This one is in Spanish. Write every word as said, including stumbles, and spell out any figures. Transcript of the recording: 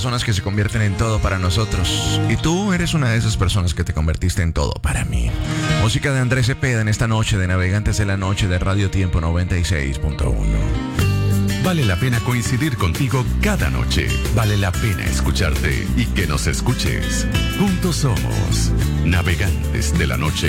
personas que se convierten en todo para nosotros. Y tú eres una de esas personas que te convertiste en todo para mí. Música de Andrés Cepeda en esta noche de Navegantes de la Noche de Radio Tiempo noventa y seis punto uno. Vale la pena coincidir contigo cada noche. Vale la pena escucharte y que nos escuches. Juntos somos Navegantes de la Noche.